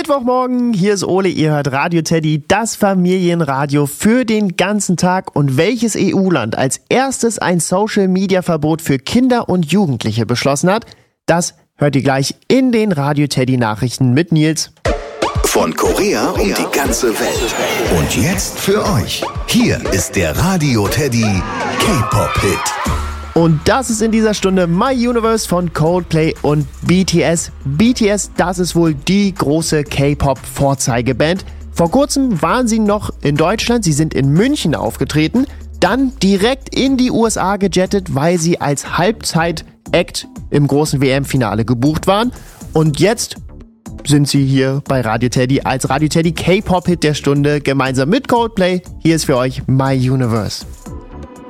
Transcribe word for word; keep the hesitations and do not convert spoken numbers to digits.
Mittwochmorgen, hier ist Ole, ihr hört Radio Teddy, das Familienradio für den ganzen Tag. Und welches E U-Land als erstes ein Social-Media-Verbot für Kinder und Jugendliche beschlossen hat, das hört ihr gleich in den Radio Teddy Nachrichten mit Nils. Von Korea um die ganze Welt. Und jetzt für euch, hier ist der Radio Teddy K-Pop-Hit. Und das ist in dieser Stunde My Universe von Coldplay und B T S. B T S, das ist wohl die große K-Pop-Vorzeigeband. Vor kurzem waren sie noch in Deutschland, sie sind in München aufgetreten, dann direkt in die U S A gejettet, weil sie als Halbzeit-Act im großen W M-Finale gebucht waren. Und jetzt sind sie hier bei Radio Teddy als Radio Teddy K-Pop-Hit der Stunde gemeinsam mit Coldplay. Hier ist für euch My Universe.